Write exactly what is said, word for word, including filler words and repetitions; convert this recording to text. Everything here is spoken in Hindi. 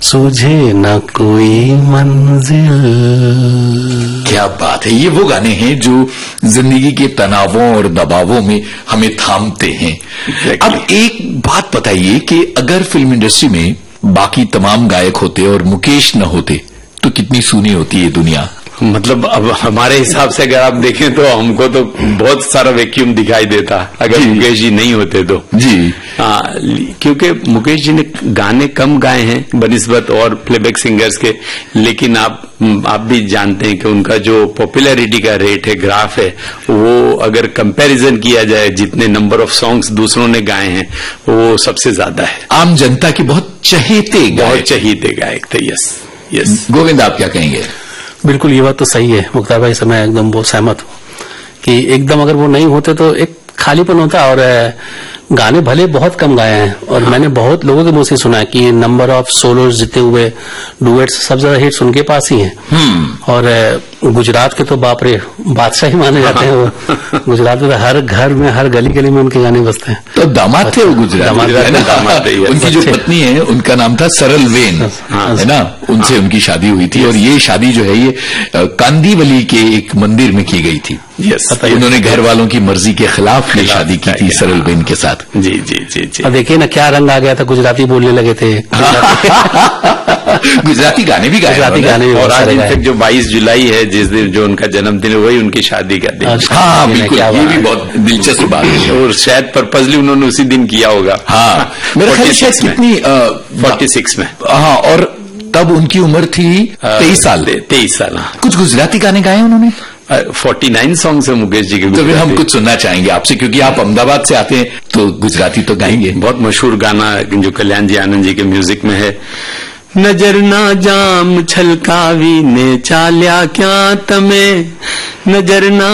सूझे न कोई मंजिल। क्या बात है, ये वो गाने हैं जो जिंदगी के तनावों और दबावों में हमें थामते हैं। exactly. अब एक बात बताइए कि अगर फिल्म इंडस्ट्री में बाकी तमाम गायक होते और मुकेश न होते तो कितनी सूनी होती है दुनिया। मतलब अब हमारे हिसाब से अगर आप देखें तो हमको तो बहुत सारा वैक्यूम दिखाई देता अगर मुकेश जी नहीं होते तो। जी हाँ, क्योंकि मुकेश जी ने गाने कम गाए हैं बनिस्बत और प्लेबैक सिंगर्स के, लेकिन आप आप भी जानते हैं कि उनका जो पॉपुलैरिटी का रेट है, ग्राफ है, वो अगर कंपैरिजन किया जाए जितने नंबर ऑफ सॉन्ग्स दूसरों ने गाए हैं वो सबसे ज्यादा है। आम जनता की बहुत चहेते बहुत चहेते गायक थे। Yes yes. गोविंद, आप क्या कहेंगे? बिल्कुल, ये बात तो सही है मुख्तार भाई से मैं एकदम बहुत सहमत हूँ कि एकदम अगर वो नहीं होते तो एक खालीपन होता। और गाने भले बहुत कम गाए हैं और हाँ। मैंने बहुत लोगों के मुंह से सुना कि नंबर ऑफ सोलोज जितने हुए डुएट्स सब ज्यादा हिट्स उनके पास ही हैं। और गुजरात के तो बाप रे बादशाह ही माने जाते हैं वो। गुजरात में हर घर में हर गली गली में उनके गाने बजते हैं। तो दामाद थे वो गुजरात में। उनकी जो पत्नी है उनका नाम था सरल वेन, है ना, उनसे उनकी शादी हुई थी। और ये शादी जो है ये कांदीवली के एक मंदिर में की गई थी। यस, उन्होंने घर वालों की मर्जी के खिलाफ ये शादी की थी सरल बेन के साथ। जी जी जी जी। और देखिए ना क्या रंग आ गया था, गुजराती बोलने लगे थे। गुजराती गाने भी गाए, गुजराती गाने भी। और आज इनफेक्ट जो बाईस जुलाई है जिस दिन जो उनका जन्मदिन है वही उनकी शादी का दिन। हाँ बिल्कुल, ये भी बहुत दिलचस्प बात है। और शायद पर्पजली उन्होंने उसी दिन किया होगा। हाँ, मेरा ख्याल शायद कितनी फोर्टी सिक्स में। हाँ, और तब उनकी उम्र थी तेईस साल। तेईस साल। कुछ गुजराती गाने गाए उन्होंने। फोर्टी नाइन सॉन्ग्स है मुकेश जी के। तो फिर हम कुछ सुनना चाहेंगे आपसे, क्योंकि आप अहमदाबाद से आते हैं तो गुजराती तो गाएंगे। बहुत मशहूर गाना जो कल्याण जी आनंद जी के म्यूजिक में है। नजर ना जाम छलकावी ने चाल्या क्या तमे, नजर ना